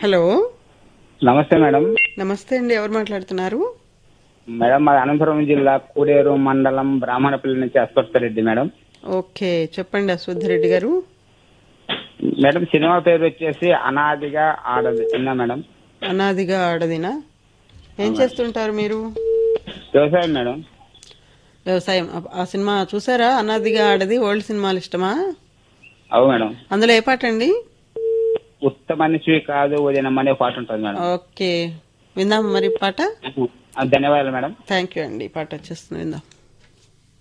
Hello. నమస్తే madam. నమస్తే అండి, ఎవరు మాట్లాడుతున్నారు? మేడం మాది అనంతపురం జిల్లా కూడేరు మండలం బ్రాహ్మణపల్లి నుంచి అశ్వత్థరెడ్డి మేడం. ఓకే, చెప్పండి అశ్వత్థరెడ్డి గారు. మేడం సినిమా పేరు వచ్చేసి అనాదిగా ఆడది చిన్న మేడం. అనాదిగా ఆడదినా? ఏం చేస్తుంటారు మీరు? వ్యవసాయం మేడం. వ్యవసాయం. ఆ సినిమా చూసారా? అనాదిగా ఆడది. ఓల్డ్ సినిమాలు ఇష్టమా? అవు మేడం. అందులో ఏ పాట అండి? ఉత్త మనిషి కాదు ఉదయనమ్మనే పాట ఉంటుంది మేడం. ఓకే, విందాం మరి పాట. ధన్యవాదాలు మేడం. థ్యాంక్ యూ అండి, పాట వచ్చేస్తుంది, విందాం.